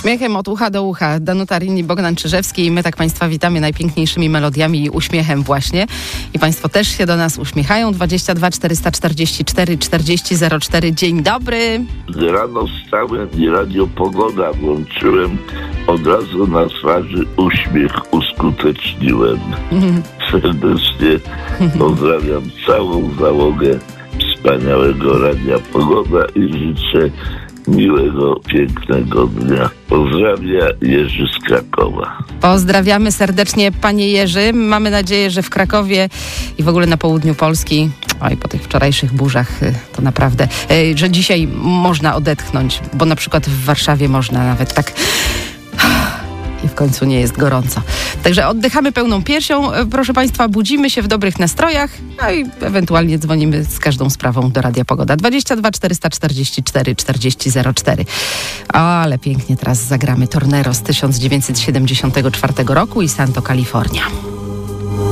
Uśmiechem od ucha do ucha. Danuta Rinni, Bogdan Czyżewski i my tak Państwa witamy najpiękniejszymi melodiami i uśmiechem właśnie. I Państwo też się do nas uśmiechają. 22 444 40 04. Dzień dobry. Rano wstałem i Radio Pogoda włączyłem. Od razu na twarzy uśmiech uskuteczniłem. Serdecznie pozdrawiam całą załogę wspaniałego Radia Pogoda i życzę miłego, pięknego dnia. Pozdrawia Jerzy z Krakowa. Pozdrawiamy serdecznie, panie Jerzy. Mamy nadzieję, że w Krakowie i w ogóle na południu Polski, oj, po tych wczorajszych burzach, to naprawdę, że dzisiaj można odetchnąć, bo na przykład w Warszawie można nawet tak... I w końcu nie jest gorąco. Także oddychamy pełną piersią. Proszę Państwa, budzimy się w dobrych nastrojach, no i ewentualnie dzwonimy z każdą sprawą do Radia Pogoda. 22 444 40 04. Ale pięknie teraz zagramy Tornero z 1974 roku i Santo California.